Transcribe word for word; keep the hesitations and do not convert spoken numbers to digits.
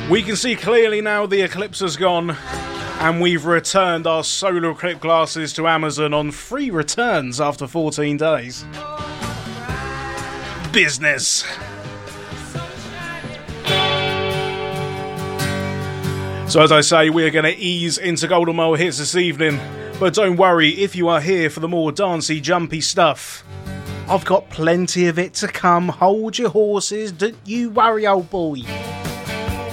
We can see clearly now the eclipse has gone, and we've returned our solar eclipse glasses to Amazon on free returns after fourteen days. Business. So as I say, we're going to ease into Golden Mile hits this evening, but don't worry if you are here for the more dancey, jumpy stuff. I've got plenty of it to come. Hold your horses, don't you worry, old boy.